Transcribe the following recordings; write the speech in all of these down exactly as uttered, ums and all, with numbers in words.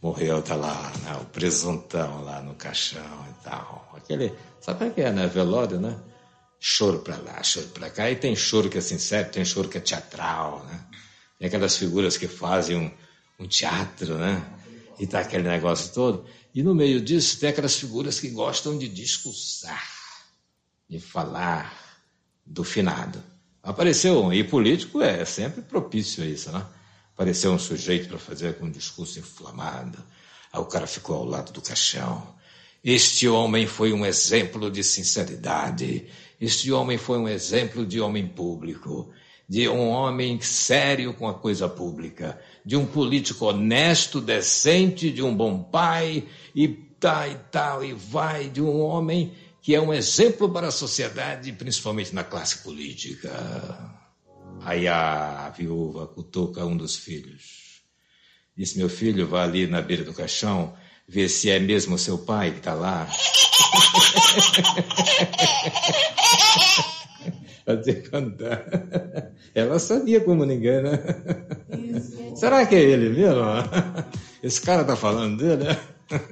morreu, tá lá, né, o presuntão lá no caixão e tal. Aquele, sabe o que é, né? Velório, né? Choro pra lá, choro pra cá. E tem choro que é sincero, tem choro que é teatral, né? Tem aquelas figuras que fazem um, um teatro, né? E tá aquele negócio todo. E no meio disso tem aquelas figuras que gostam de discursar, de falar do finado. Apareceu um, e político é sempre propício a isso, né? Apareceu um sujeito para fazer um discurso inflamado. Aí o cara ficou ao lado do caixão. Este homem foi um exemplo de sinceridade. Este homem foi um exemplo de homem público, de um homem sério com a coisa pública, de um político honesto, decente, de um bom pai, e tal, e tal, e vai, de um homem que é um exemplo para a sociedade, principalmente na classe política. Aí a viúva cutuca um dos filhos. Disse, meu filho, vá ali na beira do caixão, ver se é mesmo seu pai que está lá. Ela sabia como ninguém, né? Será que é ele mesmo? Esse cara está falando dele, né?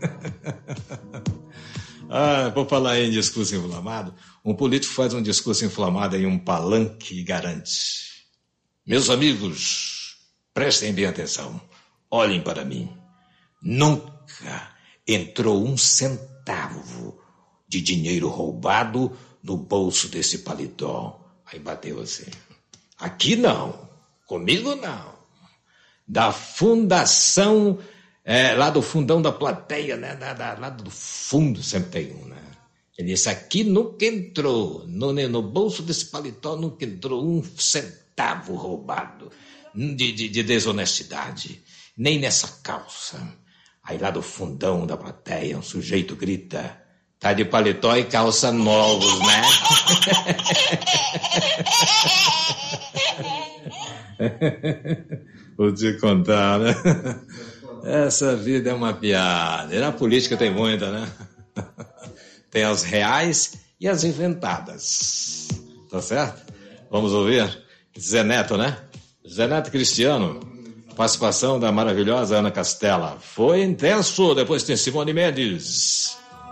Ah, vou falar em discurso inflamado. Um político faz um discurso inflamado em um palanque e garante. Meus amigos, prestem bem atenção. Olhem para mim. Nunca entrou um centavo de dinheiro roubado no bolso desse paletó. Aí bateu assim. Aqui não. Comigo não. Da fundação... É, lá do fundão da plateia, né? Da, da, lá do fundo sempre tem um, né? Ele disse, aqui nunca entrou, no, no bolso desse paletó nunca entrou um centavo roubado de, de, de desonestidade, nem nessa calça. Aí lá do fundão da plateia, um sujeito grita, tá de paletó e calça novos, né? Vou te contar, né? Essa vida é uma piada. E na política tem muita, né? Tem as reais e as inventadas. Tá certo? Vamos ouvir? Zé Neto, né? Zé Neto Cristiano. Participação da maravilhosa Ana Castela. Foi intenso. Depois tem Simone Mendes.